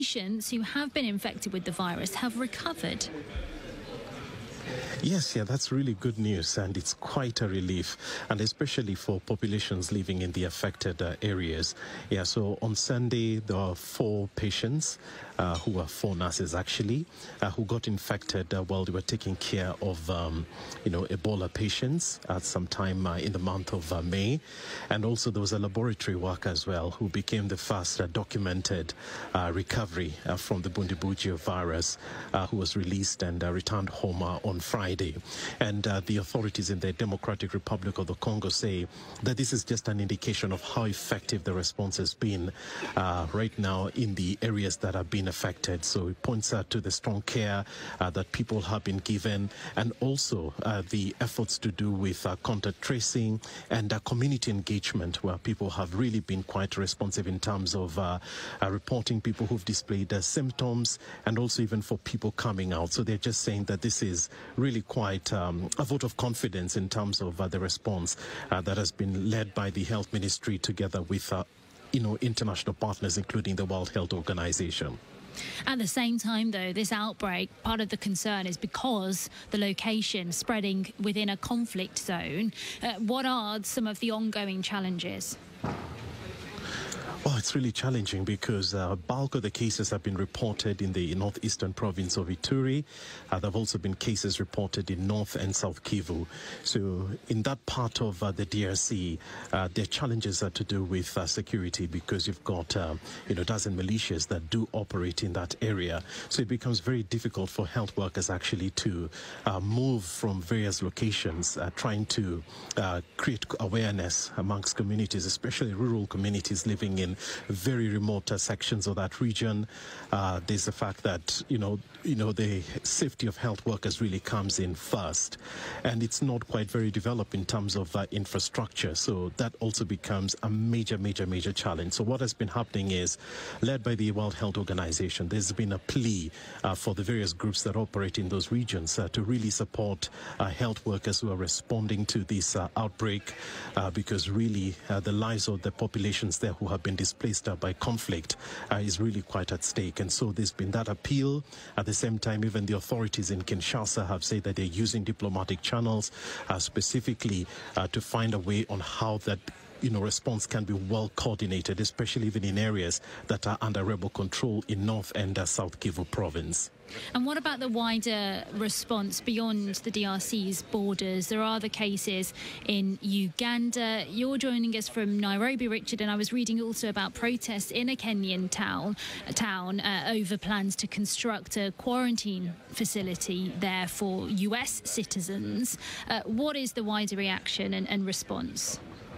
Patients who have been infected with the virus have recovered. Yes, that's really good news, and it's quite a relief, and especially for populations living in the affected areas. So on Sunday, there were 4 patients, who were 4 nurses actually, who got infected while they were taking care of, Ebola patients at some time in the month of May. And also there was a laboratory worker as well who became the first documented recovery from the Bundibugyo virus, who was released and returned home on Friday. And the authorities in the Democratic Republic of the Congo say that this is just an indication of how effective the response has been right now in the areas that have been affected. So it points out to the strong care that people have been given, and also the efforts to do with contact tracing and community engagement, where people have really been quite responsive in terms of reporting people who've displayed symptoms, and also even for people coming out. So they're just saying that this is really quite a vote of confidence in terms of the response that has been led by the Health Ministry together with international partners, including the World Health Organization. At the same time, though, this outbreak, part of the concern is because the location spreading within a conflict zone. What are some of the ongoing challenges? Well, it's really challenging because bulk of the cases have been reported in the northeastern province of Ituri. There have also been cases reported in North and South Kivu. So in that part of the DRC, their challenges are to do with security, because you've got, dozen militias that do operate in that area. So it becomes very difficult for health workers actually to move from various locations, trying to create awareness amongst communities, especially rural communities living in very remote sections of that region. There's the fact that the safety of health workers really comes in first, and it's not quite very developed in terms of infrastructure. So that also becomes a major challenge. So what has been happening is, led by the World Health Organization, there's been a plea for the various groups that operate in those regions to really support health workers who are responding to this outbreak, because really the lives of the populations there who have been displaced by conflict is really quite at stake. And so there's been that appeal. At the same time, even the authorities in Kinshasa have said that they're using diplomatic channels specifically to find a way on how that response can be well coordinated, especially even in areas that are under rebel control in North and South Kivu province. And what about the wider response beyond the DRC's borders? There are the cases in Uganda. You're joining us from Nairobi, Richard, and I was reading also about protests in a Kenyan town over plans to construct a quarantine facility there for US citizens. What is the wider reaction and response?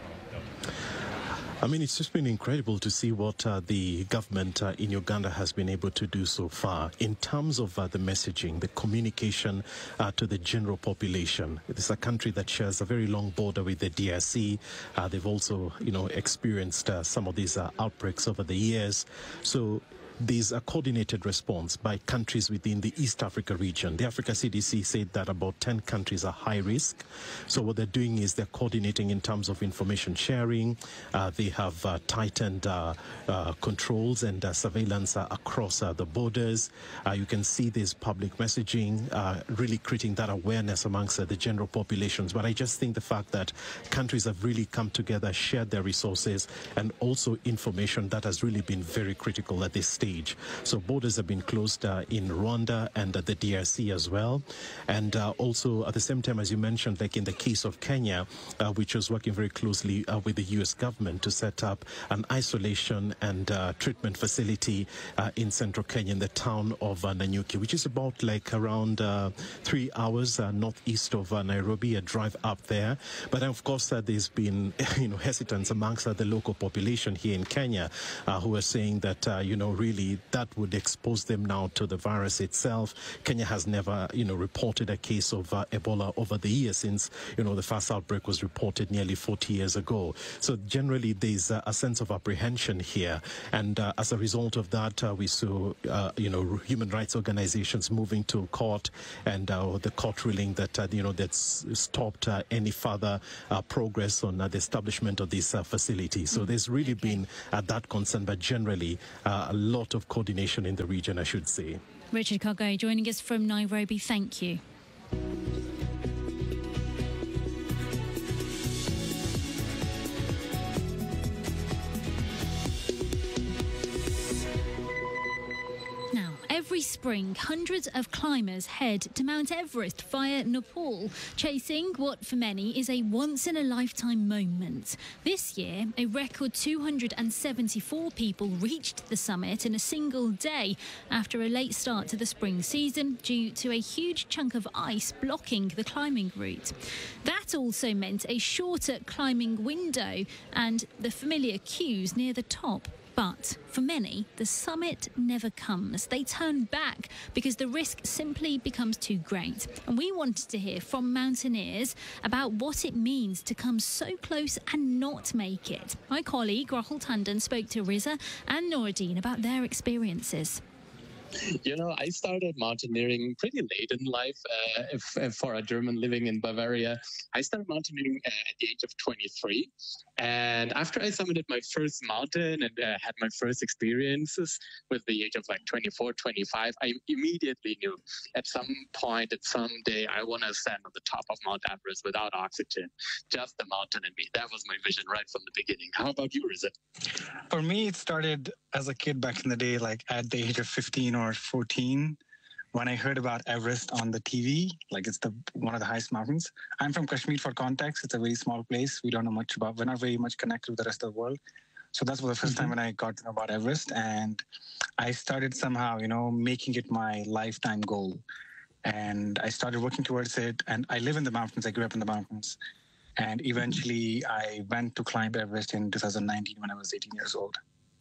I mean, it's just been incredible to see what the government in Uganda has been able to do so far in terms of the messaging, the communication to the general population. It's a country that shares a very long border with the DRC. They've also, experienced some of these outbreaks over the years. So there's a coordinated response by countries within the East Africa region. The Africa CDC said that about 10 countries are high risk. So what they're doing is they're coordinating in terms of information sharing. They have tightened controls and surveillance across the borders. You can see this public messaging really creating that awareness amongst the general populations. But I just think the fact that countries have really come together, shared their resources, and also information, that has really been very critical at this stage. So borders have been closed in Rwanda and the DRC as well. And also at the same time, as you mentioned, like in the case of Kenya, which was working very closely with the US government to set up an isolation and treatment facility in central Kenya, in the town of Nanyuki, which is about like around 3 hours northeast of Nairobi, a drive up there. But of course, there's been hesitance amongst the local population here in Kenya who are saying that, really that would expose them now to the virus itself. Kenya has never, reported a case of Ebola over the years since, the first outbreak was reported nearly 40 years ago. So generally, there's a sense of apprehension here. And as a result of that, we saw, human rights organizations moving to court, and the court ruling that, that's stopped any further progress on the establishment of this facility. So there's really been that concern, but generally a lot lot of coordination in the region, I should say. Richard Kagai joining us from Nairobi. Thank you. Every spring, hundreds of climbers head to Mount Everest via Nepal, chasing what for many is a once-in-a-lifetime moment. This year, a record 274 people reached the summit in a single day after a late start to the spring season due to a huge chunk of ice blocking the climbing route. That also meant a shorter climbing window and the familiar queues near the top. But for many, the summit never comes. They turn back because the risk simply becomes too great. And we wanted to hear from mountaineers about what it means to come so close and not make it. My colleague Rahul Tandon spoke to Riza and Noordine about their experiences. You know, I started mountaineering pretty late in life. If for a German living in Bavaria, I started mountaineering at the age of 23. And after I summited my first mountain and had my first experiences with the age of like 24, 25, I immediately knew at some point, at some day, I want to stand on the top of Mount Everest without oxygen, just the mountain and me. That was my vision right from the beginning. How about you, Riza? For me, it started as a kid back in the day, like at the age of 15 or 14, when I heard about Everest on the TV, like it's one of the highest mountains. I'm from Kashmir, for context. It's a very small place. We don't know much about, we're not very much connected with the rest of the world. So that's the first time when I got to know about Everest. And I started somehow, making it my lifetime goal. And I started working towards it. And I live in the mountains. I grew up in the mountains. And eventually I went to climb Everest in 2019 when I was 18 years old.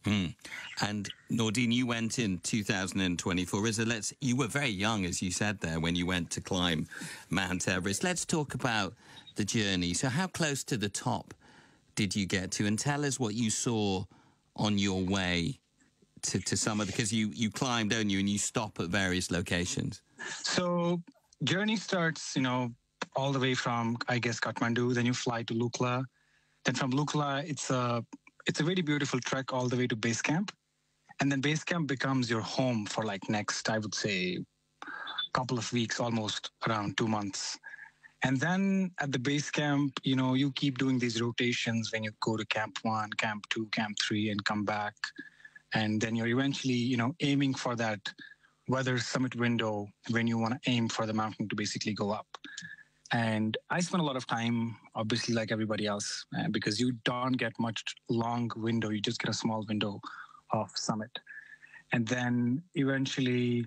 And Noordine, you went in 2024. Riza, you were very young, as you said there, when you went to climb Mount Everest. Let's talk about the journey. So how close to the top did you get to? And tell us what you saw on your way to some of the... Because you climb, don't you? And you stop at various locations. So journey starts, all the way from, I guess, Kathmandu. Then you fly to Lukla. Then from Lukla, it's a very beautiful trek all the way to base camp. And then base camp becomes your home for like next, I would say, couple of weeks, almost around 2 months. And then at the base camp, you keep doing these rotations when you go to camp 1, camp 2, camp 3 and come back. And then you're eventually, aiming for that weather summit window when you want to aim for the mountain to basically go up. And I spent a lot of time, obviously, like everybody else, because you don't get much long window. You just get a small window of summit. And then eventually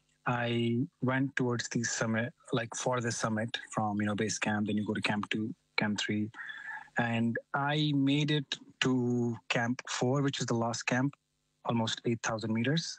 I went towards the summit, like for the summit from, base camp. Then you go to camp 2, camp 3. And I made it to camp 4, which is the last camp, almost 8,000 meters.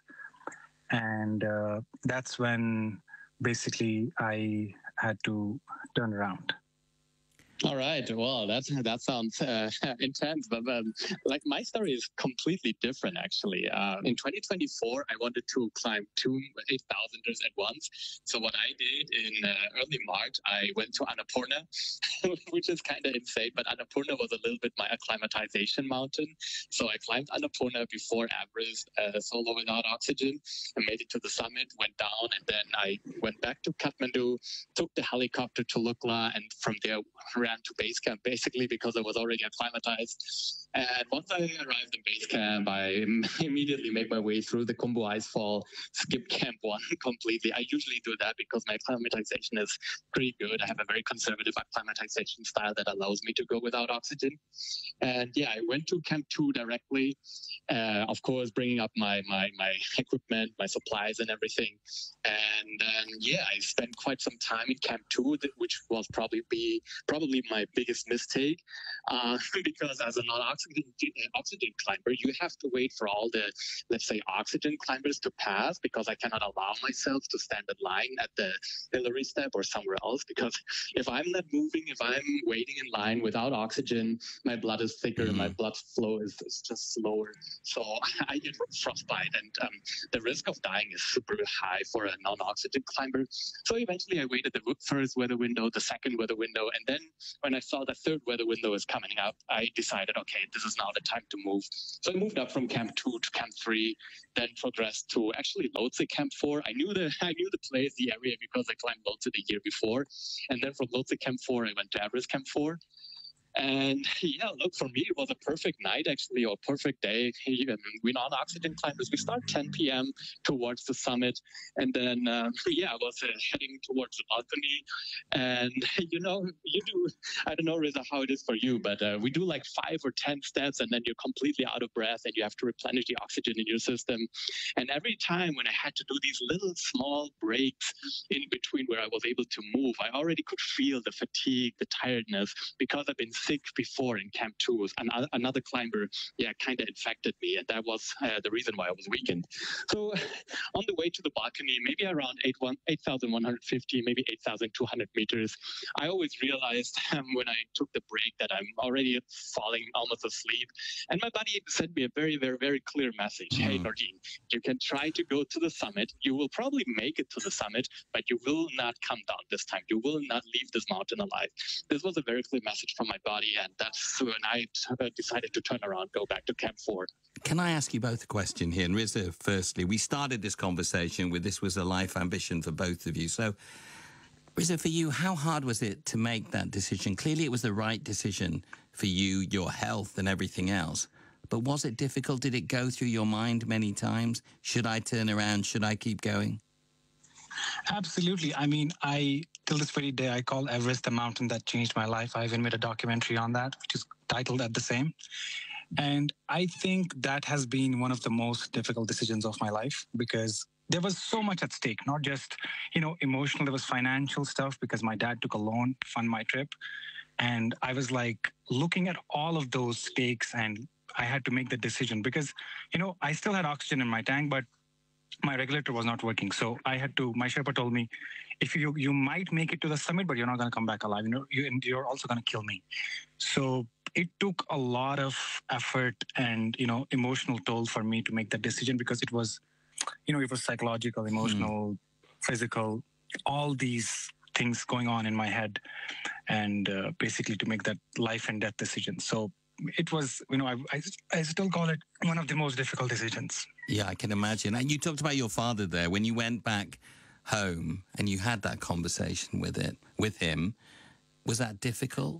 And that's when basically I had to turn around. All right. Well, that sounds intense, but like my story is completely different, actually. In 2024, I wanted to climb 2 8,000ers at once. So what I did in early March, I went to Annapurna, which is kind of insane, but Annapurna was a little bit my acclimatization mountain. So I climbed Annapurna before Everest, solo without oxygen, and made it to the summit, went down, and then I went back to Kathmandu, took the helicopter to Lukla, and from there ran to base camp, basically, because I was already acclimatized. And once I arrived in base camp, I immediately made my way through the Khumbu Icefall, skip camp 1 completely. I usually do that because my acclimatization is pretty good. I have a very conservative acclimatization style that allows me to go without oxygen. And yeah, I went to camp 2 directly, of course, bringing up my equipment, my supplies and everything. And then, I spent quite some time in camp 2, which was probably my biggest mistake, because as a non-oxygen climber, you have to wait for all the, let's say, oxygen climbers to pass, because I cannot allow myself to stand in line at the Hillary step or somewhere else, because if I'm not moving, if I'm waiting in line without oxygen, my blood is thicker, my blood flow is just slower. So I get frostbite, and the risk of dying is super high for a non-oxygen climber. So eventually I waited the first weather window, the second weather window, and then when I saw the third weather window is coming up, I decided, okay, right, this is now the time to move. So I moved up from Camp 2 to Camp 3, then progressed to actually Lhotse Camp 4. I knew the place, the area, because I climbed Lhotse the year before. And then from Lhotse Camp 4, I went to Everest Camp 4. And yeah, look, for me, it was a perfect night, actually, or perfect day. We're non-oxygen climbers. We start 10 p.m. towards the summit. And then, I was heading towards the balcony. And, you do, I don't know, Riza, how it is for you, but we do like 5 or 10 steps, and then you're completely out of breath, and you have to replenish the oxygen in your system. And every time when I had to do these little small breaks in between where I was able to move, I already could feel the fatigue, the tiredness, because I've been sick before in Camp 2. Another climber, kind of infected me, and that was the reason why I was weakened. So on the way to the balcony, maybe around 8,150, maybe 8,200 meters, I always realized when I took the break that I'm already falling almost asleep. And my body sent me a very, very, very clear message. Hey, Nordin, you can try to go to the summit. You will probably make it to the summit, but you will not come down this time. You will not leave this mountain alive. This was a very clear message from my body, and that's when I decided to turn around, go back to Camp 4. Can I ask you both a question here? And Riza, firstly, we started this conversation with this was a life ambition for both of you. So, Riza, for you, how hard was it to make that decision? Clearly, it was the right decision for you, your health and everything else. But was it difficult? Did it go through your mind many times? Should I turn around? Should I keep going? Absolutely. I mean, till this very day, I call Everest the mountain that changed my life. I even made a documentary on that, which is titled at the same. And I think that has been one of the most difficult decisions of my life, because there was so much at stake, not just, emotional, there was financial stuff, because my dad took a loan to fund my trip. And I was like looking at all of those stakes, and I had to make the decision because, I still had oxygen in my tank, but my regulator was not working. So my Sherpa told me, if you might make it to the summit, but you're not going to come back alive. You're also going to kill me. So it took a lot of effort and, emotional toll for me to make that decision, because it was, it was psychological, emotional, physical, all these things going on in my head, and basically to make that life and death decision. So it was, I still call it one of the most difficult decisions. Yeah, I can imagine. And you talked about your father there. When you went back home and you had that conversation with him, was that difficult?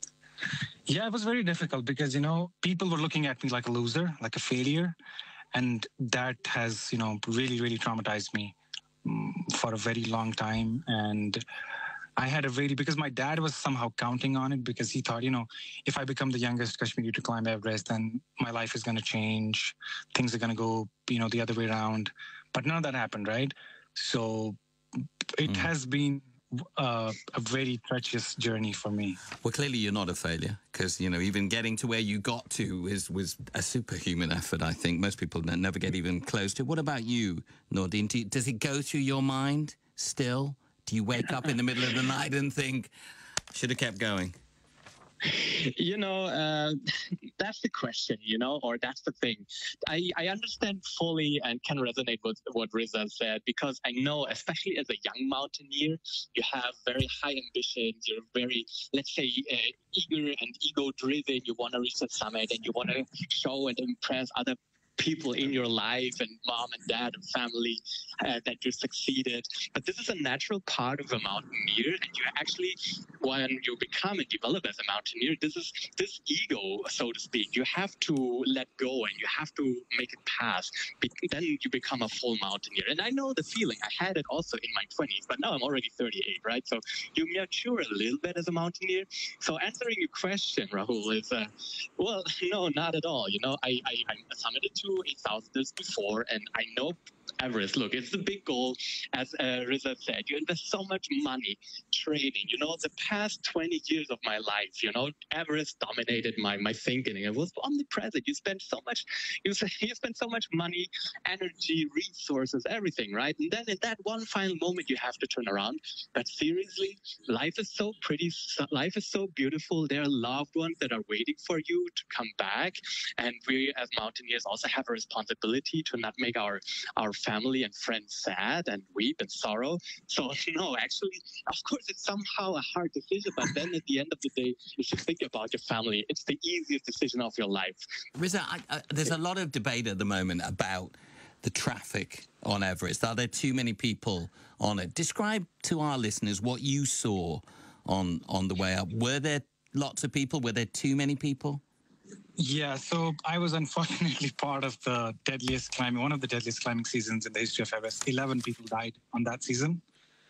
Yeah, it was very difficult because, people were looking at me like a loser, like a failure. And that has, really, really traumatized me for a very long time. And I had because my dad was somehow counting on it, because he thought, if I become the youngest Kashmiri to climb Everest, then my life is going to change. Things are going to go, the other way around. But none of that happened, right? So it has been a very treacherous journey for me. Well, clearly you're not a failure, because, even getting to where you got to was a superhuman effort, I think. Most people never get even close to it. What about you, Nordin? Does it go through your mind still? Do you wake up in the middle of the night and think, should have kept going? That's the question, or that's the thing. I understand fully and can resonate with what Riza said, because I know, especially as a young mountaineer, you have very high ambitions. You're very, let's say, eager and ego-driven. You want to reach the summit, and you want to show and impress other people in your life, and mom and dad and family, that you succeeded. But this is a natural part of a mountaineer, and you actually, when you become and develop as a mountaineer, this ego, so to speak, you have to let go, and you have to make it pass. Then you become a full mountaineer. And I know the feeling. I had it also in my 20s, but now I'm already 38, right? So you mature a little bit as a mountaineer. So answering your question, Rahul, is, well, no, not at all. I summited to 8,000 before, and I know Everest. Look, it's the big goal. As Riza said, you invest so much money training. The past 20 years of my life, Everest dominated my thinking. It was omnipresent. You spend so much, you spend so much money, energy, resources, everything, right? And then in that one final moment, you have to turn around. But seriously, life is so pretty. Life is so beautiful. There are loved ones that are waiting for you to come back. And we as mountaineers also have a responsibility to not make our family and friends sad and weep and sorrow. So, no, actually, of course, it's somehow a hard decision, but then at the end of the day, you should think about your family. It's the easiest decision of your life. Riza, there's a lot of debate at the moment about the traffic on Everest. Are there too many people on it? Describe to our listeners what you saw on the way up. Were there lots of people? Were there too many people? Yeah, so I was unfortunately part of the deadliest climbing, one of the deadliest climbing seasons in the history of Everest. 11 people died on that season.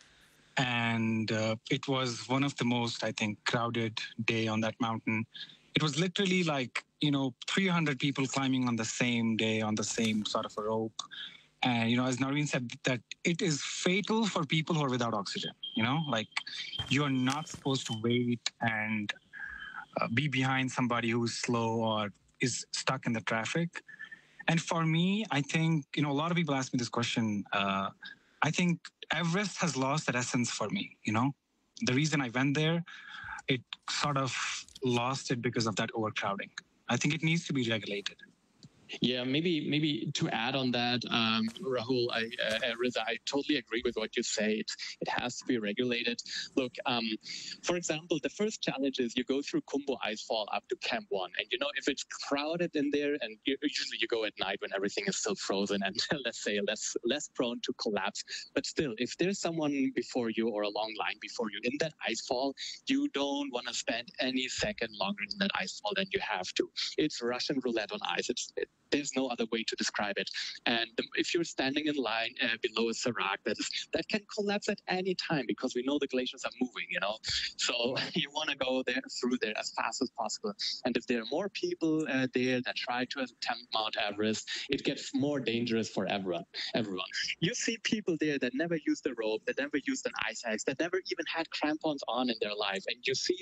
And it was one of the most, I think, crowded day on that mountain. It was literally like, 300 people climbing on the same day on the same sort of a rope. And, as Narveen said, that it is fatal for people who are without oxygen, like you're not supposed to wait and be behind somebody who's slow or is stuck in the traffic. And for me, I think, a lot of people ask me this question. I think Everest has lost that essence for me, The reason I went there, it sort of lost it because of that overcrowding. I think it needs to be regulated. Yeah, maybe to add on that, Rahul, Riza, I totally agree with what you say. It has to be regulated. Look, for example, the first challenge is you go through Khumbu Icefall up to Camp 1. And, if it's crowded in there, and usually you go at night when everything is still frozen and, let's say, less prone to collapse. But still, if there's someone before you or a long line before you in that icefall, you don't want to spend any second longer in that icefall than you have to. It's Russian roulette on ice. There's no other way to describe it. And if you're standing in line below a serac, that can collapse at any time because we know the glaciers are moving, So you want to go through there as fast as possible. And if there are more people there that try to attempt Mount Everest, it gets more dangerous for everyone. You see people there that never used the rope, that never used an ice axe, that never even had crampons on in their life. And you see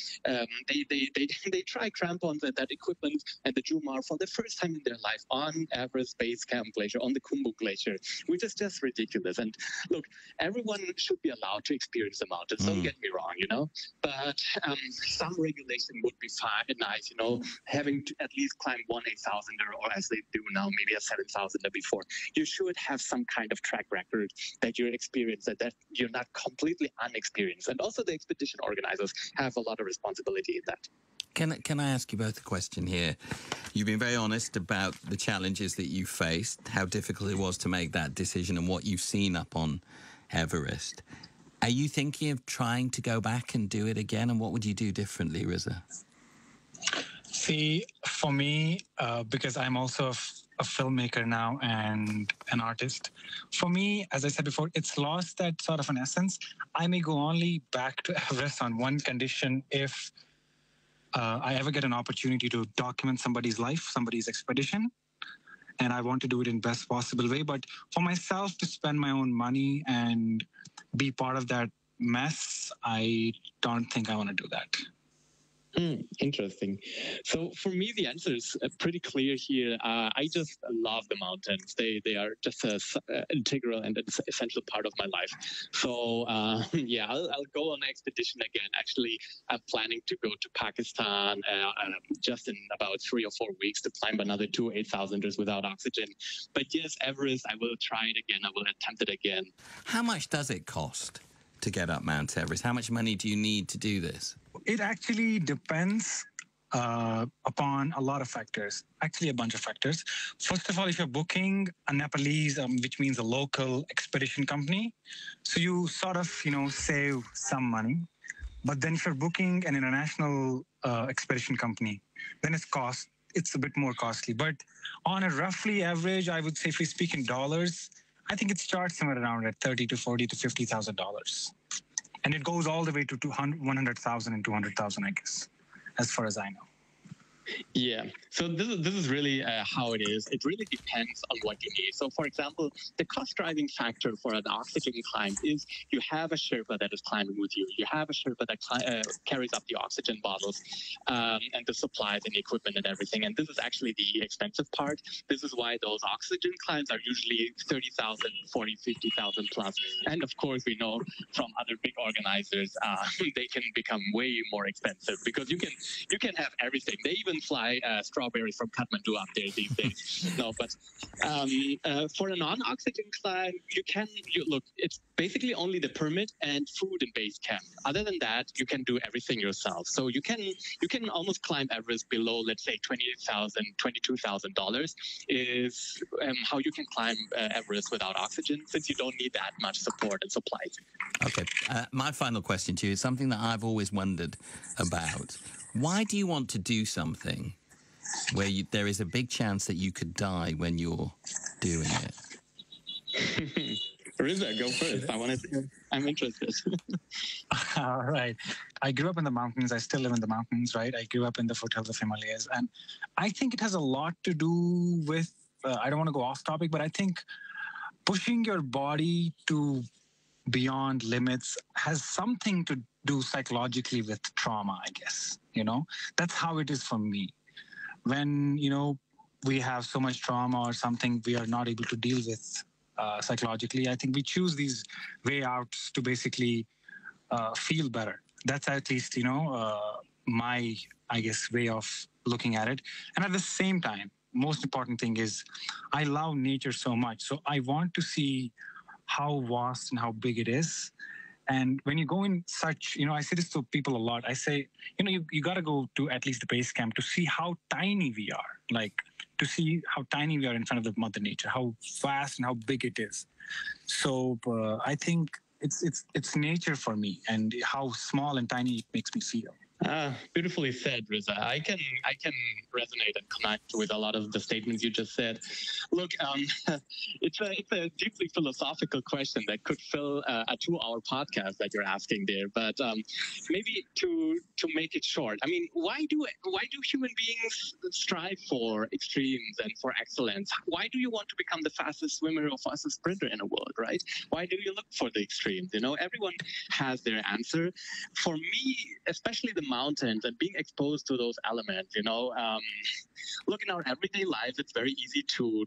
they try crampons and that equipment and the Jumar for the first time in their life on Everest Base Camp Glacier, on the Khumbu Glacier, which is just ridiculous. And look, everyone should be allowed to experience the mountains. Don't get me wrong, but some regulation would be fine, nice, having to at least climb one 8,000er or as they do now, maybe a 7,000er before. You should have some kind of track record that you're experienced, that you're not completely unexperienced. And also the expedition organizers have a lot of responsibility in that. Can I ask you both a question here? You've been very honest about the challenges that you faced, how difficult it was to make that decision and what you've seen up on Everest. Are you thinking of trying to go back and do it again? And what would you do differently, Riza? See, for me, because I'm also a filmmaker now and an artist, for me, as I said before, it's lost that sort of an essence. I may go only back to Everest on one condition: if I ever get an opportunity to document somebody's life, somebody's expedition, and I want to do it in best possible way. But for myself to spend my own money and be part of that mess, I don't think I want to do that. Interesting. So for me, the answer is pretty clear here. I just love the mountains. They are just an integral and essential part of my life. So yeah, I'll go on an expedition again. Actually, I'm planning to go to Pakistan just in about 3 or 4 weeks to climb another 2 8,000ers without oxygen. But yes, Everest, I will try it again. I will attempt it again. How much does it cost to get up Mount Everest? How much money do you need to do this? It actually depends upon a lot of factors, actually a bunch of factors. First of all, if you're booking a Nepalese, which means a local expedition company, so you sort of, save some money. But then if you're booking an international expedition company, then it's a bit more costly. But on a roughly average, I would say if we speak in dollars, I think it starts somewhere around at $30,000 to $40,000 to $50,000. And it goes all the way to 100,000 and 200,000, I guess, as far as I know. Yeah, so this is really how it is. It really depends on what you need. So, for example, the cost driving factor for an oxygen climb is you have a Sherpa that is climbing with you. You have a Sherpa that carries up the oxygen bottles and the supplies and equipment and everything. And this is actually the expensive part. This is why those oxygen climbs are usually 30,000, 40, 50,000 plus. And of course, we know from other big organizers, they can become way more expensive because you can have everything. They even even fly strawberry from Kathmandu up there these days. No, but for a non-oxygen climb, look, it's basically only the permit and food in base camp. Other than that, you can do everything yourself. So you can almost climb Everest below, let's say, $22,000 is how you can climb Everest without oxygen, since you don't need that much support and supplies. Okay, my final question to you is something that I've always wondered about. Why do you want to do something where there is a big chance that you could die when you're doing it? Riza, go first. I'm interested. All right. I grew up in the mountains. I still live in the mountains, right? I grew up in the foothills of Himalayas. And I think it has a lot to do with, I don't want to go off topic, but I think pushing your body to beyond limits has something to do psychologically with trauma, I guess. That's how it is for me. When, we have so much trauma or something we are not able to deal with psychologically, I think we choose these way outs to basically feel better. That's at least, my, I guess, way of looking at it. And at the same time, most important thing is I love nature so much. So I want to see how vast and how big it is. And when you go in such, I say this to people a lot. I say, you got to go to at least the base camp to see how tiny we are, to see how tiny we are in front of the Mother Nature, how vast and how big it is. So I think it's nature for me and how small and tiny it makes me feel. Beautifully said, Riza. I can resonate and connect with a lot of the statements you just said. Look, it's a deeply philosophical question that could fill a 2-hour podcast that you're asking there. But maybe to make it short, I mean, why do human beings strive for extremes and for excellence? Why do you want to become the fastest swimmer or fastest sprinter in the world, right? Why do you look for the extremes? Everyone has their answer. For me, especially the mountains and being exposed to those elements, look, in our everyday life, it's very easy to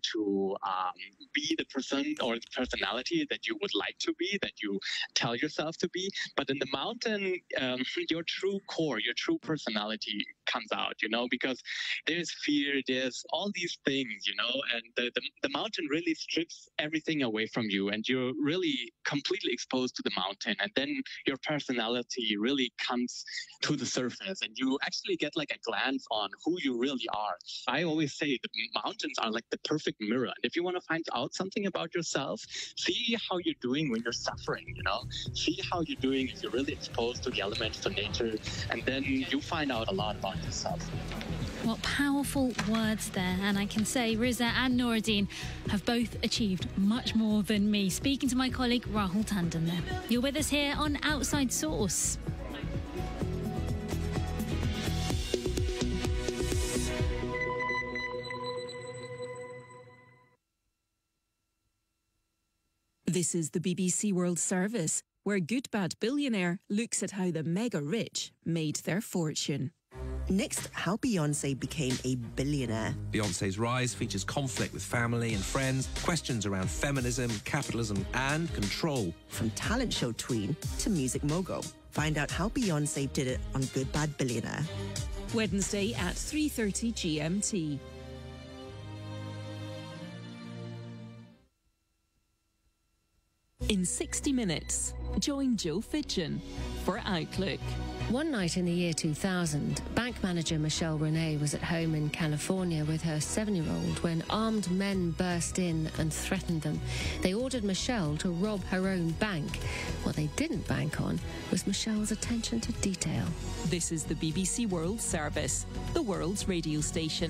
be the person or the personality that you would like to be, that you tell yourself to be. But in the mountain, your true core, your true personality comes out, because there's fear, there's all these things, and the mountain really strips everything away from you, and you're really completely exposed to the mountain, and then your personality really comes to the surface, and you actually get like a glance on who you really are. I always say the mountains are like the perfect mirror, and if you want to find out something about yourself, see how you're doing when you're suffering, see how you're doing if you're really exposed to the elements, to nature, and then you find out a lot about yourself. What powerful words there. And I can say Riza and Noureddin have both achieved much more than me. Speaking to my colleague Rahul Tandon there. You're with us here on Outside Source. This is the BBC World Service, where Good Bad Billionaire looks at how the mega rich made their fortune. Next, how Beyoncé became a billionaire. Beyoncé's rise features conflict with family and friends, questions around feminism, capitalism and control. From talent show tween to music mogul. Find out how Beyoncé did it on Good Bad Billionaire. Wednesday at 3:30 GMT. In 60 minutes, join Joe Fidgen for Outlook. One night in the year 2000, bank manager Michelle Renee was at home in California with her 7-year-old when armed men burst in and threatened them. They ordered Michelle to rob her own bank. What they didn't bank on was Michelle's attention to detail. This is the BBC World Service, the world's radio station.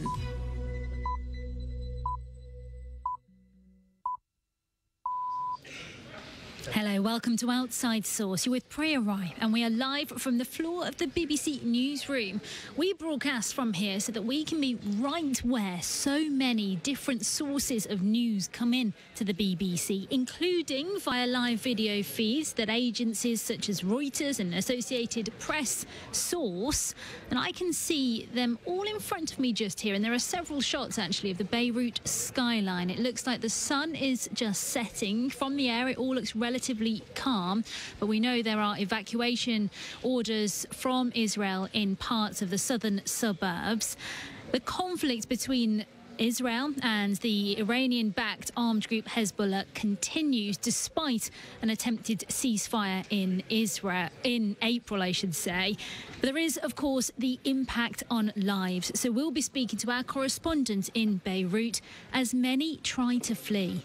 Hello, welcome to Outside Source. You're with Priya Rai, and we are live from the floor of the BBC newsroom. We broadcast from here so that we can be right where so many different sources of news come in to the BBC, including via live video feeds that agencies such as Reuters and Associated Press source. And I can see them all in front of me just here, and there are several shots actually of the Beirut skyline. It looks like the sun is just setting from the air. It all looks relatively relatively calm, but we know there are evacuation orders from Israel in parts of the southern suburbs. The conflict between Israel and the Iranian-backed armed group Hezbollah continues despite an attempted ceasefire in April, I should say. But there is, of course, the impact on lives. So we'll be speaking to our correspondent in Beirut as many try to flee.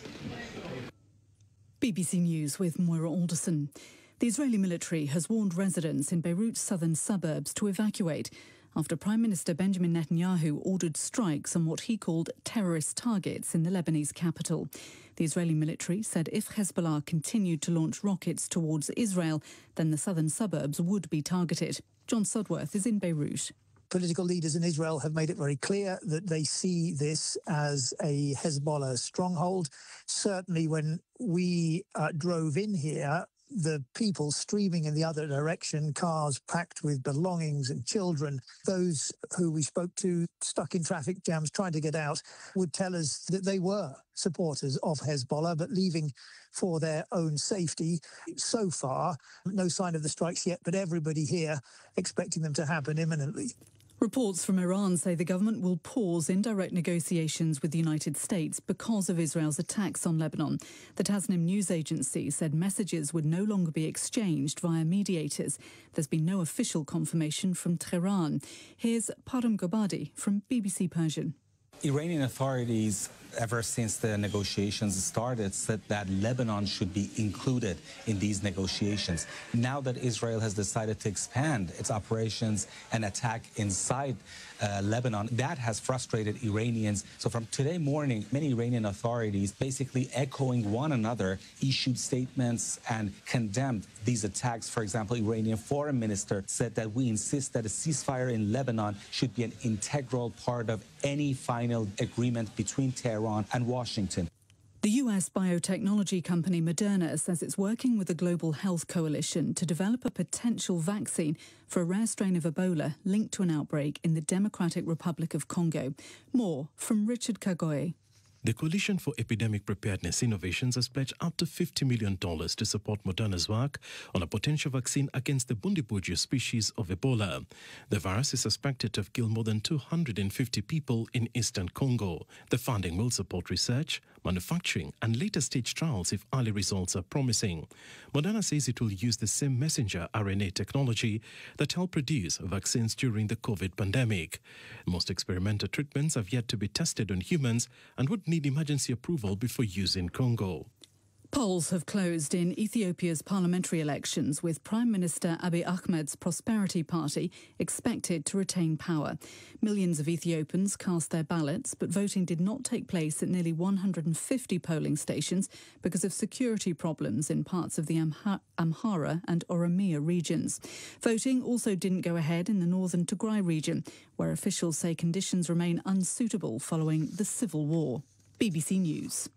BBC News with Moira Alderson. The Israeli military has warned residents in Beirut's southern suburbs to evacuate after Prime Minister Benjamin Netanyahu ordered strikes on what he called terrorist targets in the Lebanese capital. The Israeli military said if Hezbollah continued to launch rockets towards Israel, then the southern suburbs would be targeted. John Sudworth is in Beirut. Political leaders in Israel have made it very clear that they see this as a Hezbollah stronghold. Certainly when we drove in here, the people streaming in the other direction, cars packed with belongings and children, those who we spoke to stuck in traffic jams trying to get out, would tell us that they were supporters of Hezbollah, but leaving for their own safety. So far, no sign of the strikes yet, but everybody here expecting them to happen imminently. Reports from Iran say the government will pause indirect negotiations with the United States because of Israel's attacks on Lebanon. The Tasnim news agency said messages would no longer be exchanged via mediators. There's been no official confirmation from Tehran. Here's Param Gobadi from BBC Persian. Iranian authorities, ever since the negotiations started, said that Lebanon should be included in these negotiations. Now that Israel has decided to expand its operations and attack inside Lebanon, that has frustrated Iranians. So from today morning, many Iranian authorities, basically echoing one another, issued statements and condemned these attacks. For example, Iranian foreign minister said that we insist that a ceasefire in Lebanon should be an integral part of any final agreement between Tehran and Washington. The US biotechnology company Moderna says it's working with the Global Health Coalition to develop a potential vaccine for a rare strain of Ebola linked to an outbreak in the Democratic Republic of Congo. More from Richard Kagoye. The Coalition for Epidemic Preparedness Innovations has pledged up to $50 million to support Moderna's work on a potential vaccine against the Bundibugyo species of Ebola. The virus is suspected to have killed more than 250 people in eastern Congo. The funding will support research, manufacturing and later stage trials if early results are promising. Moderna says it will use the same messenger RNA technology that helped produce vaccines during the COVID pandemic. Most experimental treatments have yet to be tested on humans and would need emergency approval before use in Congo. Polls have closed in Ethiopia's parliamentary elections, with Prime Minister Abiy Ahmed's Prosperity Party expected to retain power. Millions of Ethiopians cast their ballots, but voting did not take place at nearly 150 polling stations because of security problems in parts of the Amhara and Oromia regions. Voting also didn't go ahead in the northern Tigray region, where officials say conditions remain unsuitable following the civil war. BBC News.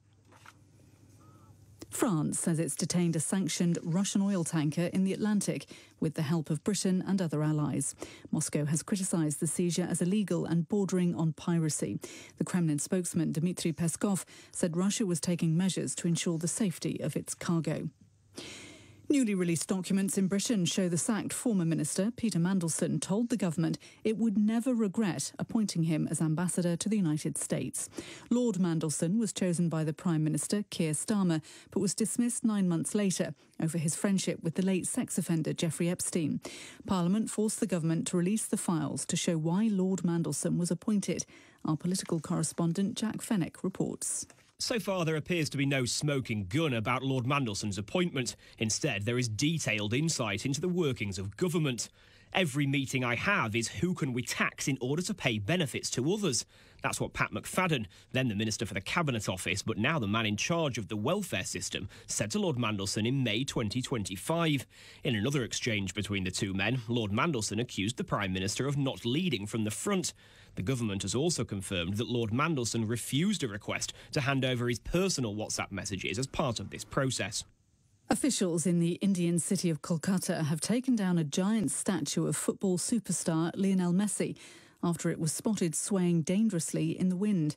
France says it's detained a sanctioned Russian oil tanker in the Atlantic with the help of Britain and other allies. Moscow has criticised the seizure as illegal and bordering on piracy. The Kremlin spokesman Dmitry Peskov said Russia was taking measures to ensure the safety of its cargo. Newly released documents in Britain show the sacked former minister, Peter Mandelson, told the government it would never regret appointing him as ambassador to the United States. Lord Mandelson was chosen by the Prime Minister, Keir Starmer, but was dismissed 9 months later over his friendship with the late sex offender Jeffrey Epstein. Parliament forced the government to release the files to show why Lord Mandelson was appointed. Our political correspondent Jack Fenwick reports. So far, there appears to be no smoking gun about Lord Mandelson's appointment. Instead, there is detailed insight into the workings of government. Every meeting I have is who can we tax in order to pay benefits to others. That's what Pat McFadden, then the Minister for the Cabinet Office, but now the man in charge of the welfare system, said to Lord Mandelson in May 2025. In another exchange between the two men, Lord Mandelson accused the Prime Minister of not leading from the front. The government has also confirmed that Lord Mandelson refused a request to hand over his personal WhatsApp messages as part of this process. Officials in the Indian city of Kolkata have taken down a giant statue of football superstar Lionel Messi after it was spotted swaying dangerously in the wind.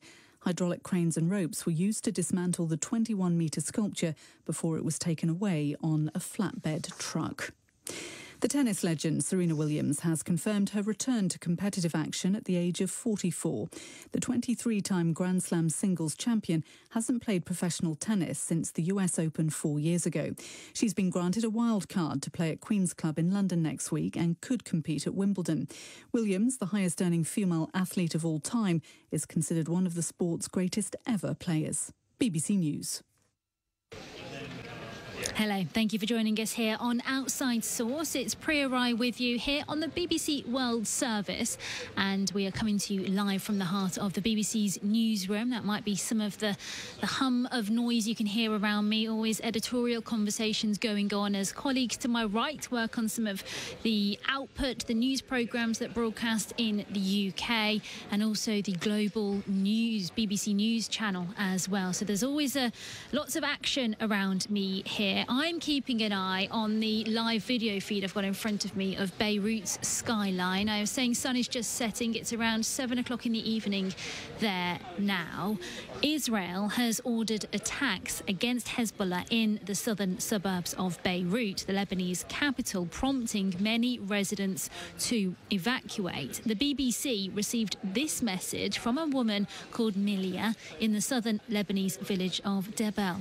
Hydraulic cranes and ropes were used to dismantle the 21-metre sculpture before it was taken away on a flatbed truck. The tennis legend Serena Williams has confirmed her return to competitive action at the age of 44. The 23-time Grand Slam singles champion hasn't played professional tennis since the US Open 4 years ago. She's been granted a wild card to play at Queen's Club in London next week and could compete at Wimbledon. Williams, the highest-earning female athlete of all time, is considered one of the sport's greatest ever players. BBC News. Hello, thank you for joining us here on Outside Source. It's Priya Rai with you here on the BBC World Service, and we are coming to you live from the heart of the BBC's newsroom. That might be some of the hum of noise you can hear around me. Always editorial conversations going on as colleagues to my right work on some of the output, the news programmes that broadcast in the UK, and also the global news, BBC News channel as well. So there's always lots of action around me here. I'm keeping an eye on the live video feed I've got in front of me of Beirut's skyline. I was saying sun is just setting. It's around 7 o'clock in the evening there now. Israel has ordered attacks against Hezbollah in the southern suburbs of Beirut, the Lebanese capital, prompting many residents to evacuate. The BBC received this message from a woman called Milia in the southern Lebanese village of Debel.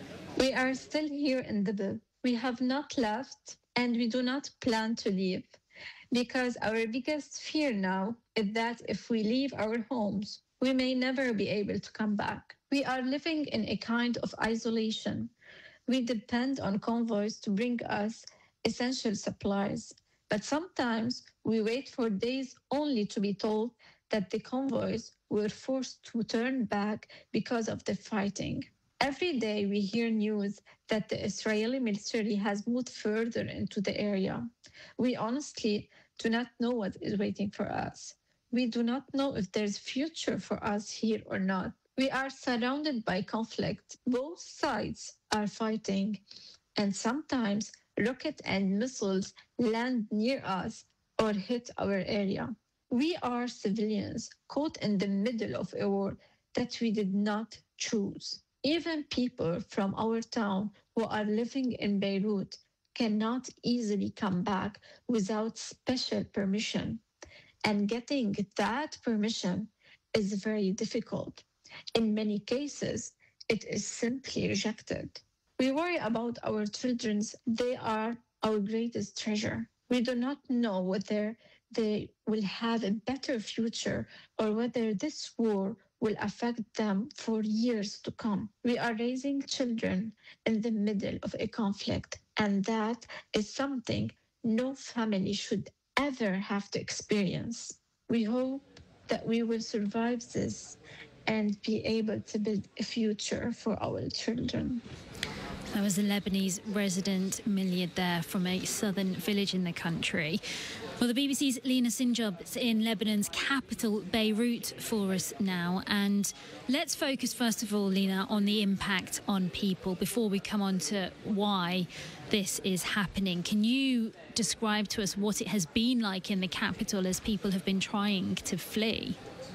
We are still here in Debel. We have not left, and we do not plan to leave, because our biggest fear now is that if we leave our homes, we may never be able to come back. We are living in a kind of isolation. We depend on convoys to bring us essential supplies, but sometimes we wait for days only to be told that the convoys were forced to turn back because of the fighting. Every day we hear news that the Israeli military has moved further into the area. We honestly do not know what is waiting for us. We do not know if there's future for us here or not. We are surrounded by conflict. Both sides are fighting, and sometimes rockets and missiles land near us or hit our area. We are civilians caught in the middle of a war that we did not choose. Even people from our town who are living in Beirut cannot easily come back without special permission. And getting that permission is very difficult. In many cases, it is simply rejected. We worry about our children. They are our greatest treasure. We do not know whether they will have a better future or whether this war will affect them for years to come. We are raising children in the middle of a conflict, and that is something no family should ever have to experience. We hope that we will survive this and be able to build a future for our children. That was a Lebanese resident, Milia, there from a southern village in the country. Well, the BBC's Lena Sinjob is in Lebanon's capital, Beirut, for us now. And let's focus, first of all, Lena, on the impact on people before we come on to why this is happening. Can you describe to us what it has been like in the capital as people have been trying to flee?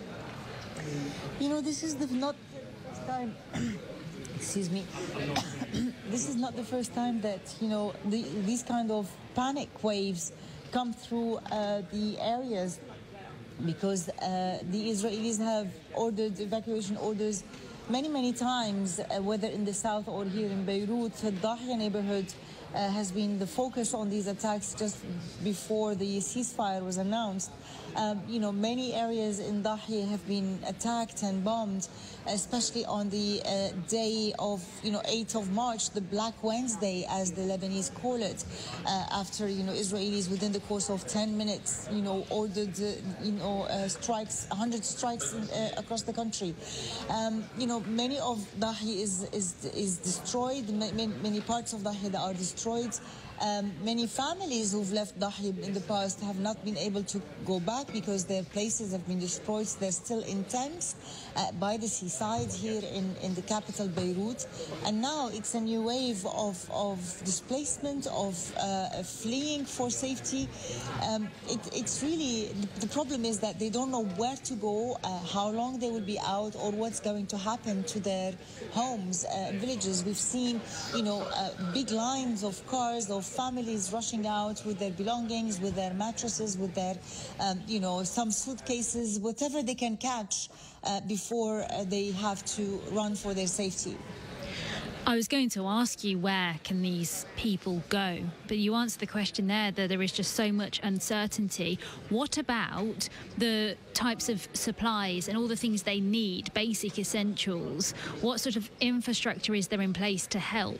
You know, this is not the first time... Excuse me. This is not the first time that, you know, these kind of panic waves come through the areas, because the Israelis have ordered evacuation orders many times, whether in the south or here in Beirut. The Dahya neighborhood has been the focus on these attacks just before the ceasefire was announced. You know, many areas in Dahya have been attacked and bombed, especially on the day of, 8th of March, the Black Wednesday, as the Lebanese call it, after, Israelis within the course of 10 minutes, ordered, strikes, 100 strikes across the country. Many of Dahya is destroyed, many parts of Dahya that are destroyed. destroyed. Many families who've left Dahya in the past have not been able to go back because their places have been destroyed. They're still in tents by the seaside here in the capital, Beirut. And now it's a new wave of displacement, of fleeing for safety. It's really, the problem is that they don't know where to go, how long they will be out, or what's going to happen to their homes and villages. We've seen, big lines of cars, of families rushing out with their belongings, with their mattresses, with their, some suitcases, whatever they can catch before they have to run for their safety. I was going to ask you, where can these people go? But you answered the question there, that there is just so much uncertainty. What about the types of supplies and all the things they need, basic essentials? What sort of infrastructure is there in place to help?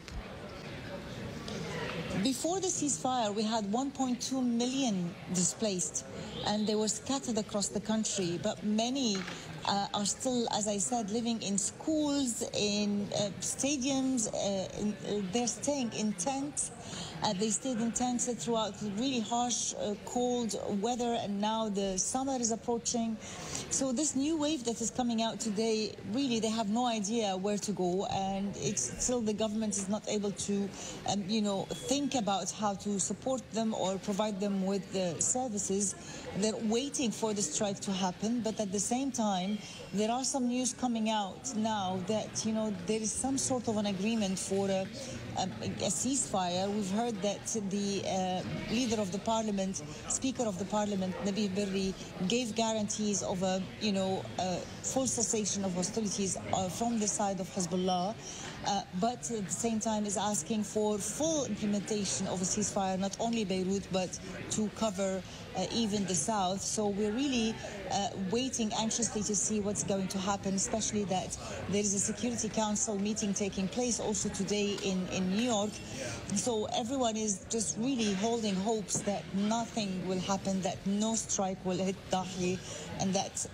Before the ceasefire, we had 1.2 million displaced, and they were scattered across the country, but many are still, as I said, living in schools, in stadiums. They're staying in tents. They stayed in tents throughout really harsh, cold weather, and now the summer is approaching. So this new wave that is coming out today, really, they have no idea where to go, and it's still the government is not able to, think about how to support them or provide them with the services. They're waiting for the strike to happen, but at the same time, there are some news coming out now that, there is some sort of an agreement for a ceasefire. We've heard that the leader of the parliament, Speaker of the Parliament, Nabih Berri, gave guarantees of a full cessation of hostilities from the side of Hezbollah, but at the same time is asking for full implementation of a ceasefire, not only Beirut, but to cover even the south. So we're really waiting anxiously to see what's going to happen, especially that there is a Security Council meeting taking place also today in New York. So everyone is just really holding hopes that nothing will happen, that no strike will hit Dahya, and that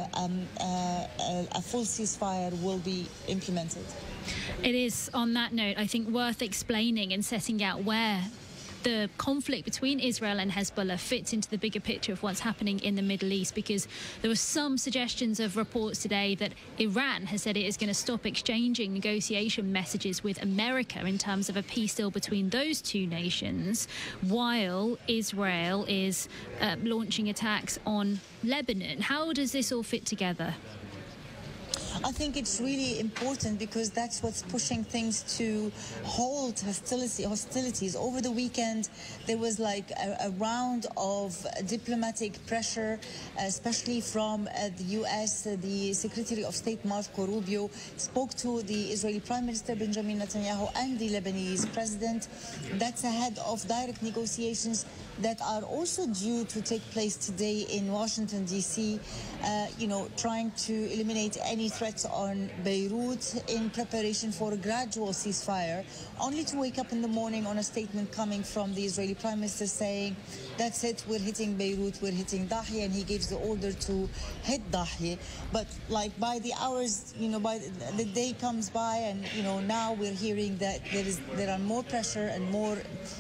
a full ceasefire will be implemented. It is, on that note, I think worth explaining and setting out where the conflict between Israel and Hezbollah fits into the bigger picture of what's happening in the Middle East, because there were some suggestions of reports today that Iran has said it is going to stop exchanging negotiation messages with America in terms of a peace deal between those two nations, while Israel is launching attacks on Lebanon. How does this all fit together? I think it's really important because that's what's pushing things to halt hostilities. Over the weekend, there was like a round of diplomatic pressure, especially from the U.S. The Secretary of State Marco Rubio spoke to the Israeli Prime Minister Benjamin Netanyahu and the Lebanese President. That's ahead of direct negotiations that are also due to take place today in Washington, D.C., trying to eliminate any threats on Beirut in preparation for a gradual ceasefire, only to wake up in the morning on a statement coming from the Israeli Prime Minister saying, that's it, we're hitting Beirut, we're hitting Dahya, and he gives the order to hit Dahya. But like by the hours, by the day comes by, and now we're hearing that there are more pressure and more,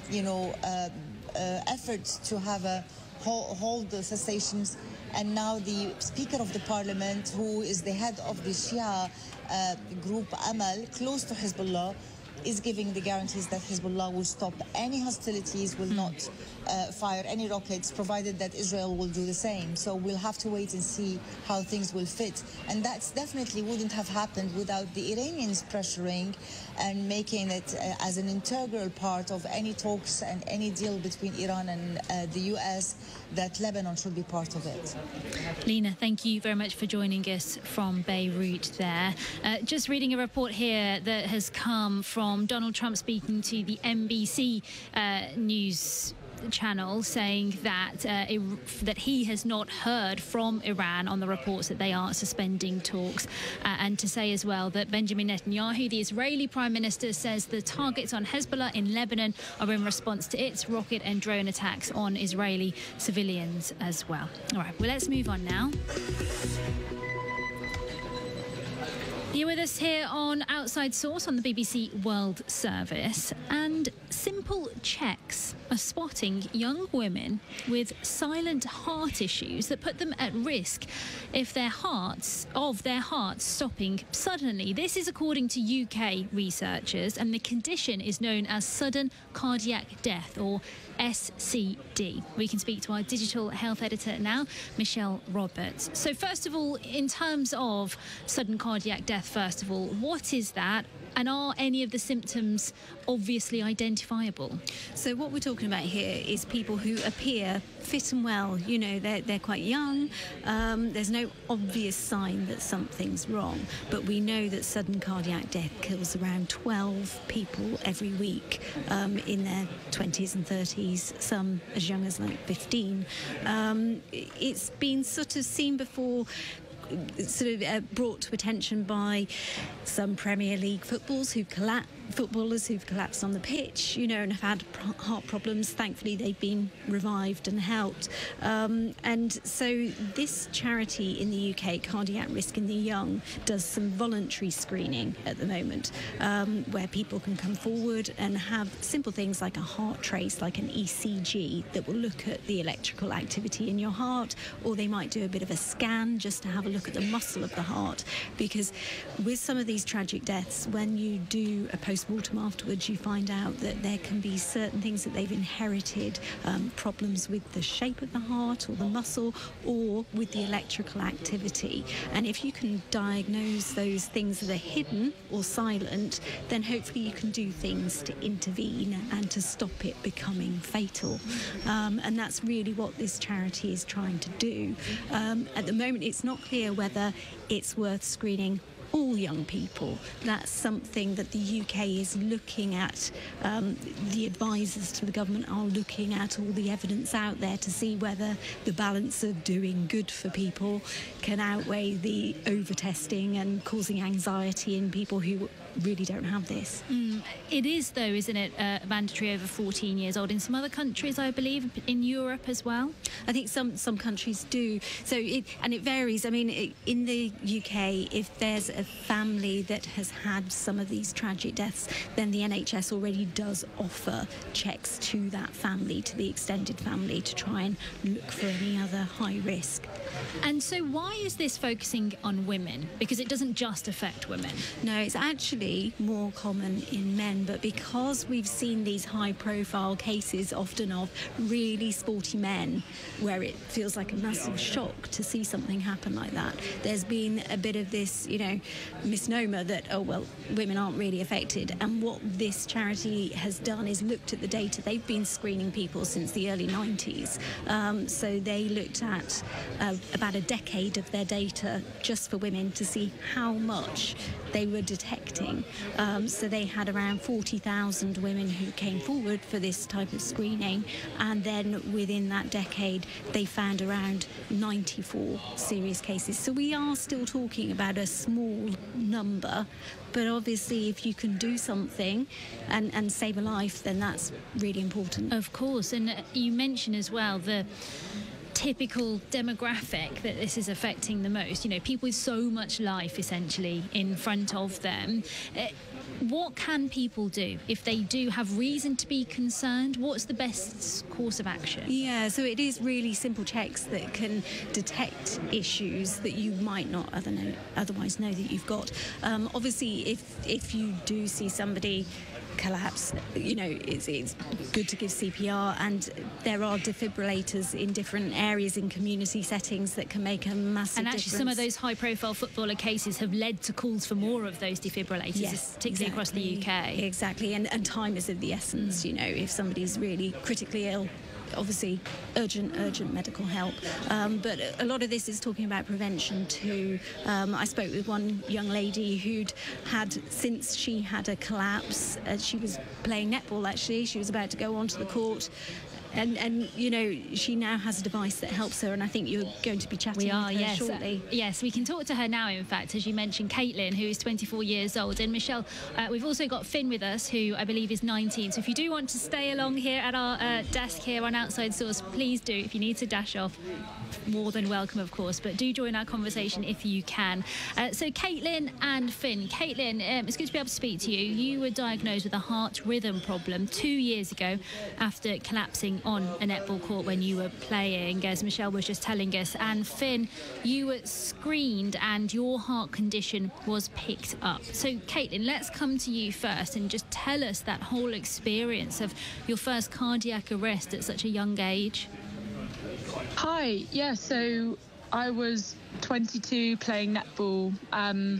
efforts to have a hold the cessations. And now the Speaker of the Parliament, who is the head of the Shia group Amal, close to Hezbollah, is giving the guarantees that Hezbollah will stop any hostilities, will not fire any rockets, provided that Israel will do the same. So we'll have to wait and see how things will fit. And that definitely wouldn't have happened without the Iranians pressuring and making it as an integral part of any talks and any deal between Iran and the US, that Lebanon should be part of it. Lina, thank you very much for joining us from Beirut there. Just reading a report here that has come from Donald Trump speaking to the NBC News channel, saying that that he has not heard from Iran on the reports that they are suspending talks, and to say as well that Benjamin Netanyahu, the Israeli Prime Minister, says the targets on Hezbollah in Lebanon are in response to its rocket and drone attacks on Israeli civilians as well. All right, well, let's move on now. You're with us here on Outside Source on the BBC World Service, and simple checks are spotting young women with silent heart issues that put them at risk if their hearts stopping suddenly. This is according to UK researchers, and the condition is known as sudden cardiac death, or SCD. We can speak to our digital health editor now, Michelle Roberts. So first of all, in terms of sudden cardiac death, first of all, what is that? And are any of the symptoms obviously identifiable? So what we're talking about here is people who appear fit and well. You know, they're quite young. There's no obvious sign that something's wrong. But we know that sudden cardiac death kills around 12 people every week in their 20s and 30s, some as young as like 15. It's been sort of seen before, brought to attention by some Premier League footballers who've collapsed on the pitch, you know, and have had heart problems. Thankfully, they've been revived and helped. And so this charity in the UK, Cardiac Risk in the Young, does some voluntary screening at the moment, where people can come forward and have simple things like a heart trace, like an ECG, that will look at the electrical activity in your heart, or they might do a bit of a scan just to have a look at the muscle of the heart. Because with some of these tragic deaths, when you do a post-mortem afterwards, you find out that there can be certain things that they've inherited, problems with the shape of the heart or the muscle, or with the electrical activity. And if you can diagnose those things that are hidden or silent, then hopefully you can do things to intervene and to stop it becoming fatal. And that's really what this charity is trying to do. At the moment, it's not clear whether it's worth screening all young people. That's something that the UK is looking at. The advisors to the government are looking at all the evidence out there to see whether the balance of doing good for people can outweigh the over-testing and causing anxiety in people who really don't have this. It is, though, isn't it, mandatory over 14 years old in some other countries, I believe, in Europe as well? I think some countries do. So it varies. I mean, in the UK, if there's a family that has had some of these tragic deaths, then the NHS already does offer checks to that family, to the extended family, to try and look for any other high risk. And so why is this focusing on women? Because it doesn't just affect women. No, it's actually more common in men, but because we've seen these high-profile cases often of really sporty men, where it feels like a massive shock to see something happen like that, there's been a bit of this, you know, misnomer that, oh, well, women aren't really affected. And what this charity has done is looked at the data. They've been screening people since the early 90s. So they looked at about a decade of their data just for women to see how much they were detecting. So they had around 40,000 women who came forward for this type of screening, and then within that decade they found around 94 serious cases. So we are still talking about a small number, but obviously if you can do something and save a life, then that's really important. Of course. And you mentioned as well the typical demographic that this is affecting the most, you know, people with so much life essentially in front of them. What can people do if they do have reason to be concerned? What's the best course of action? Yeah, so it is really simple checks that can detect issues that you might not otherwise know that you've got. Obviously, if you do see somebody collapse, you know, it's good to give CPR, and there are defibrillators in different areas in community settings that can make a massive difference. And actually some of those high-profile footballer cases have led to calls for more of those defibrillators, yes, particularly across the UK. Exactly, and time is of the essence. You know, if somebody's really critically ill, obviously urgent medical help, but a lot of this is talking about prevention too. I spoke with one young lady who'd had, since she had a collapse, she was playing netball actually, she was about to go onto the court, And you know, she now has a device that helps her, and I think you're going to be chatting with her shortly. Yes, we can talk to her now, in fact, as you mentioned, Caitlin, who is 24 years old. And Michelle, we've also got Finn with us, who I believe is 19. So if you do want to stay along here at our desk here on Outside Source, please do. If you need to dash off, more than welcome, of course, but do join our conversation if you can. So Caitlin and Finn. Caitlin, it's good to be able to speak to you. You were diagnosed with a heart rhythm problem 2 years ago after collapsing on a netball court when you were playing, as Michelle was just telling us. And Finn, you were screened and your heart condition was picked up. So Caitlin, let's come to you first and just tell us that whole experience of your first cardiac arrest at such a young age. Hi, yeah, so I was 22 playing netball, and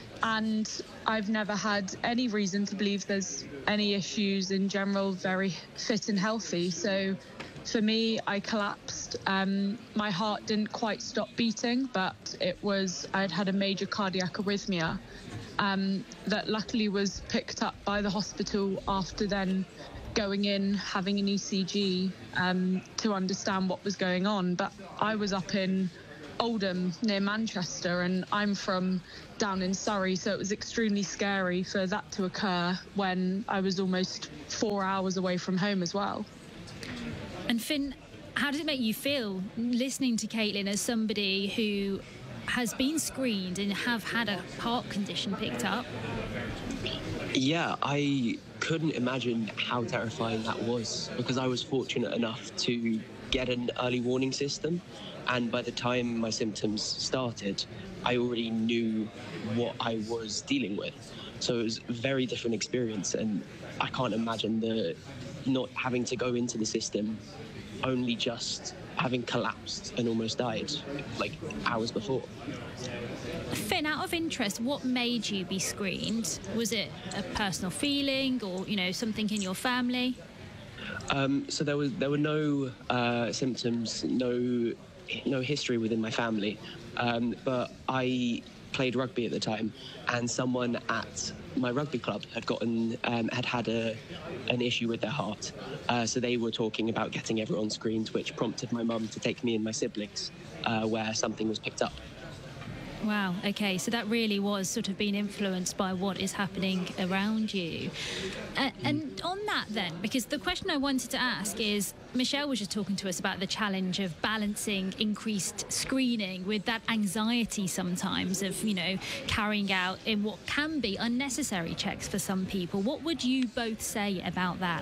I've never had any reason to believe there's any issues in general, very fit and healthy. So for me, I collapsed. My heart didn't quite stop beating, but I'd had a major cardiac arrhythmia that luckily was picked up by the hospital after then going in, having an ECG to understand what was going on. But I was up in Oldham near Manchester, and I'm from down in Surrey, so it was extremely scary for that to occur when I was almost 4 hours away from home as well. And Finn, how did it make you feel listening to Caitlin as somebody who has been screened and have had a heart condition picked up? Yeah, I couldn't imagine how terrifying that was, because I was fortunate enough to get an early warning system, and by the time my symptoms started, I already knew what I was dealing with. So it was a very different experience, and I can't imagine the not having to go into the system, only just having collapsed and almost died like hours before. Finn, out of interest, what made you be screened? Was it a personal feeling, or something in your family? So there were no symptoms, no history within my family, but I played rugby at the time, and someone at my rugby club had had an issue with their heart, so they were talking about getting everyone screened, which prompted my mum to take me and my siblings where something was picked up. Wow, okay, so that really was sort of being influenced by what is happening around you. And on that then, because the question I wanted to ask is, Michelle was just talking to us about the challenge of balancing increased screening with that anxiety sometimes of, carrying out in what can be unnecessary checks for some people. What would you both say about that?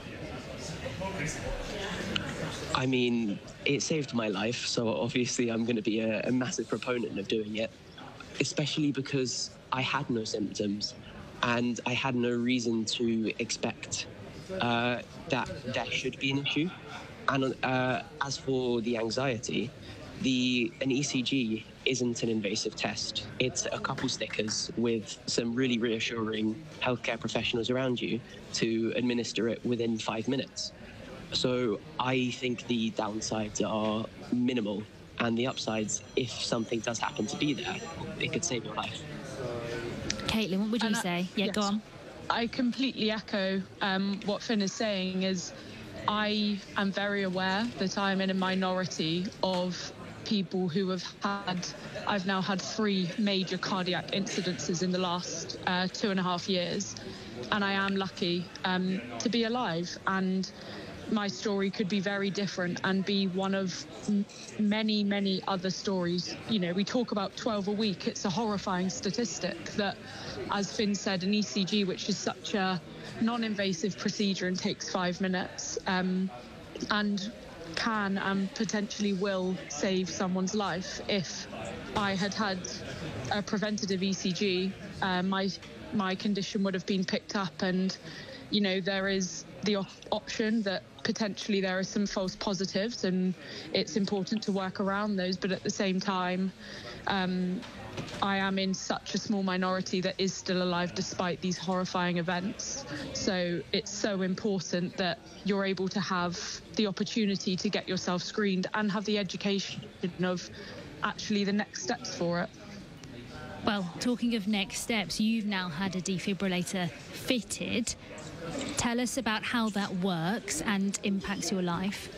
I mean, it saved my life, so obviously I'm going to be a massive proponent of doing it, especially because I had no symptoms and I had no reason to expect that there should be an issue. And as for the anxiety, an ECG isn't an invasive test. It's a couple stickers with some really reassuring healthcare professionals around you to administer it within 5 minutes. So I think the downsides are minimal, and the upsides, if something does happen to be there, it could save your life. Caitlin, what would you say? Yeah, yes. Go on. I completely echo what Finn is saying. I am very aware that I'm in a minority of people who I've now had 3 major cardiac incidences in the last 2.5 years, and I am lucky to be alive, and my story could be very different and be one of many, many other stories. We talk about 12 a week. It's a horrifying statistic that, as Finn said, an ECG, which is such a non-invasive procedure and takes 5 minutes, and can and potentially will save someone's life. If I had had a preventative ECG, my condition would have been picked up, and there is the option that potentially there are some false positives, and it's important to work around those. But at the same time, I am in such a small minority that is still alive despite these horrifying events. So it's so important that you're able to have the opportunity to get yourself screened and have the education of actually the next steps for it. Well, talking of next steps, you've now had a defibrillator fitted. Tell us about how that works and impacts your life.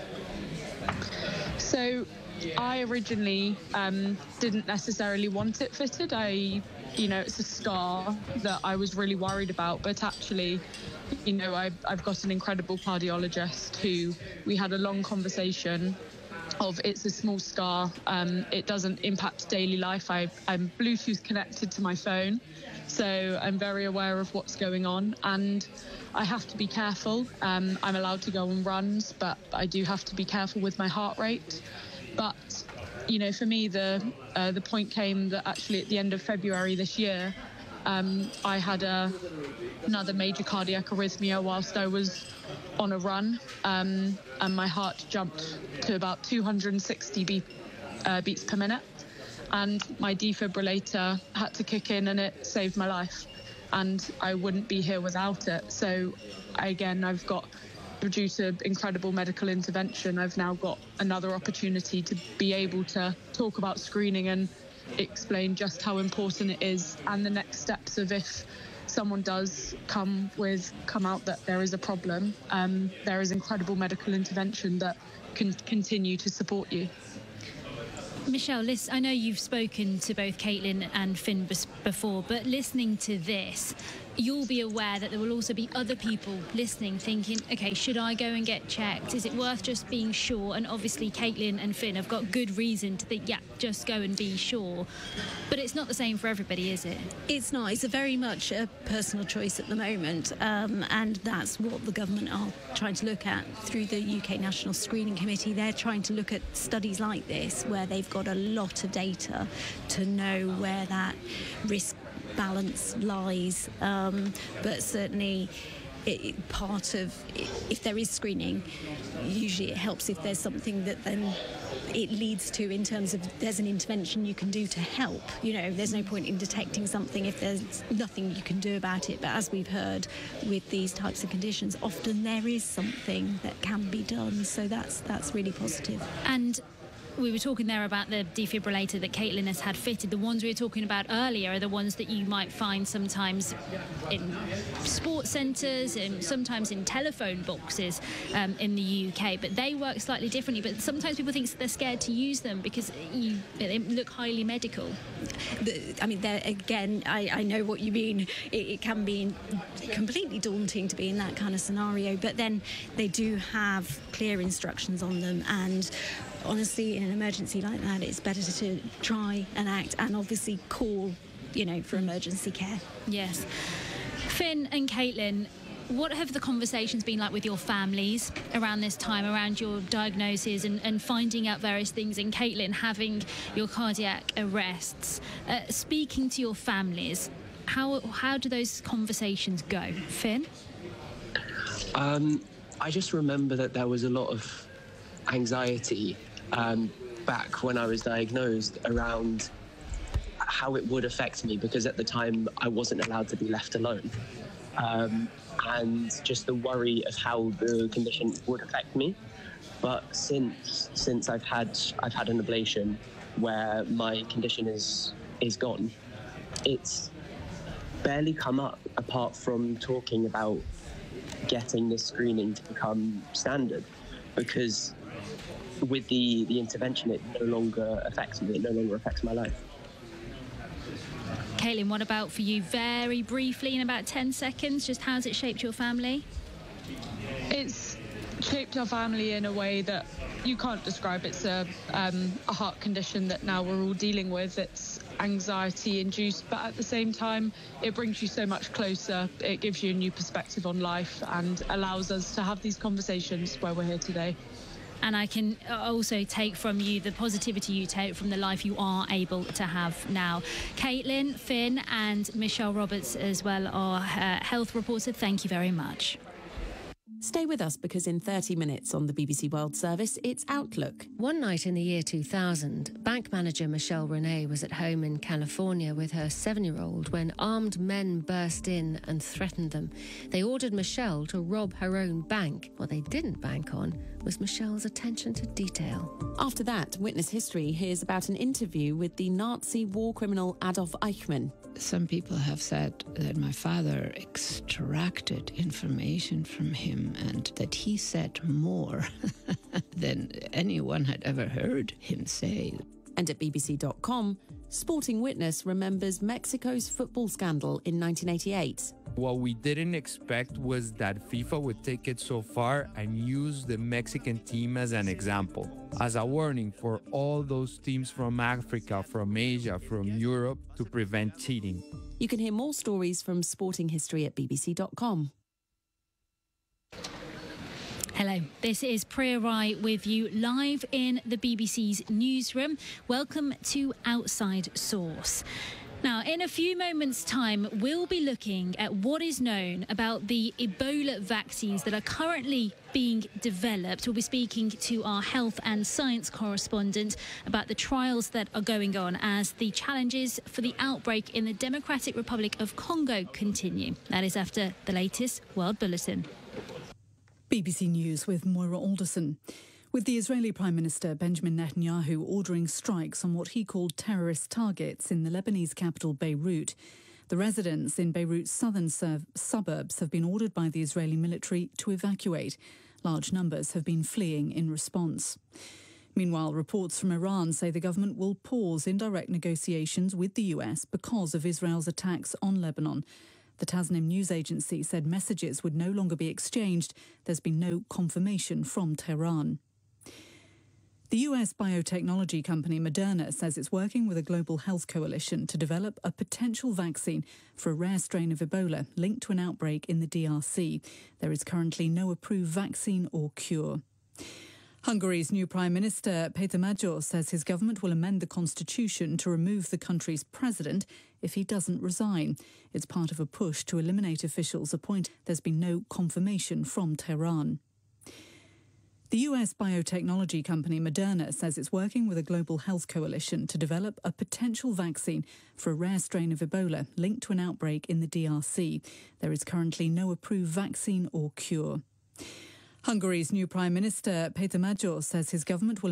So I originally didn't necessarily want it fitted. It's a scar that I was really worried about, but actually, I've got an incredible cardiologist who we had a long conversation of it's a small scar. It doesn't impact daily life. I'm Bluetooth connected to my phone, so I'm very aware of what's going on, and I have to be careful. I'm allowed to go on runs, but I do have to be careful with my heart rate. But for me, the point came that actually at the end of February this year, I had another major cardiac arrhythmia whilst I was on a run, and my heart jumped to about 260 beats per minute, and my defibrillator had to kick in, and it saved my life, and I wouldn't be here without it. So again, due to incredible medical intervention, I've now got another opportunity to be able to talk about screening and explain just how important it is, and the next steps of if someone does come out that there is a problem, there is incredible medical intervention that can continue to support you. Michelle, I know you've spoken to both Caitlin and Finn before, but listening to this, you'll be aware that there will also be other people listening thinking, okay, should I go and get checked? Is it worth just being sure? And obviously Caitlin and Finn have got good reason to think, yeah, just go and be sure. But it's not the same for everybody, is it? It's not. It's very much a personal choice at the moment, and that's what the government are trying to look at through the UK National Screening Committee. They're trying to look at studies like this where they've got a lot of data to know where that risk balance lies, but certainly if there is screening, usually it helps if there's something that then it leads to in terms of there's an intervention you can do to help. There's no point in detecting something if there's nothing you can do about it, but as we've heard with these types of conditions, often there is something that can be done, so that's really positive. And we were talking there about the defibrillator that Caitlin has had fitted. The ones we were talking about earlier are the ones that you might find sometimes in sports centres and sometimes in telephone boxes in the UK, but they work slightly differently. But sometimes people think they're scared to use them because they look highly medical. I know what you mean. It can be completely daunting to be in that kind of scenario, but then they do have clear instructions on them, and honestly, in an emergency like that, it's better to try and act and obviously call, for emergency care. Yes. Finn and Caitlin, what have the conversations been like with your families around this time, around your diagnoses and finding out various things, and Caitlin having your cardiac arrests? Speaking to your families, how do those conversations go? Finn? I just remember that there was a lot of anxiety back when I was diagnosed around how it would affect me, because at the time I wasn't allowed to be left alone, and just the worry of how the condition would affect me. But since I've had an ablation where my condition is gone, it's barely come up apart from talking about getting this screening to become standard, because with the intervention, it no longer affects me. It no longer affects my life. Caitlin, what about for you? Very briefly, in about 10 seconds, just how's it shaped your family? It's shaped our family in a way that you can't describe. It's a heart condition that now we're all dealing with. It's anxiety-induced, but at the same time, it brings you so much closer. It gives you a new perspective on life and allows us to have these conversations where we're here today. And I can also take from you the positivity you take from the life you are able to have now. Caitlin, Finn and Michelle Roberts as well, our health reporter, thank you very much. Stay with us because in 30 minutes on the BBC World Service, it's Outlook. One night in the year 2000, bank manager Michelle Renee was at home in California with her 7-year-old when armed men burst in and threatened them. They ordered Michelle to rob her own bank. What they didn't bank on was Michelle's attention to detail. After that, Witness History hears about an interview with the Nazi war criminal Adolf Eichmann. Some people have said that my father extracted information from him and that he said more than anyone had ever heard him say. And at BBC.com, Sporting Witness remembers Mexico's football scandal in 1988. What we didn't expect was that FIFA would take it so far and use the Mexican team as an example, as a warning for all those teams from Africa, from Asia, from Europe to prevent cheating. You can hear more stories from Sporting History at BBC.com. Hello, this is Priya Rai with you live in the BBC's newsroom. Welcome to Outside Source. Now, in a few moments' time, we'll be looking at what is known about the Ebola vaccines that are currently being developed. We'll be speaking to our health and science correspondent about the trials that are going on as the challenges for the outbreak in the Democratic Republic of Congo continue. That is after the latest World Bulletin. BBC News with Moira Alderson. With the Israeli Prime Minister Benjamin Netanyahu ordering strikes on what he called terrorist targets in the Lebanese capital Beirut, the residents in Beirut's southern suburbs have been ordered by the Israeli military to evacuate. Large numbers have been fleeing in response. Meanwhile, reports from Iran say the government will pause indirect negotiations with the US because of Israel's attacks on Lebanon. The Tasnim news agency said messages would no longer be exchanged. There's been no confirmation from Tehran. The US biotechnology company Moderna says it's working with a global health coalition to develop a potential vaccine for a rare strain of Ebola linked to an outbreak in the DRC. There is currently no approved vaccine or cure. Hungary's new Prime Minister, Péter Magyar, says his government will amend the constitution to remove the country's president if he doesn't resign. It's part of a push to eliminate officials appointed. There's been no confirmation from Tehran. The US biotechnology company Moderna says it's working with a global health coalition to develop a potential vaccine for a rare strain of Ebola linked to an outbreak in the DRC. There is currently no approved vaccine or cure. Hungary's new Prime Minister, Péter Magyar, says his government will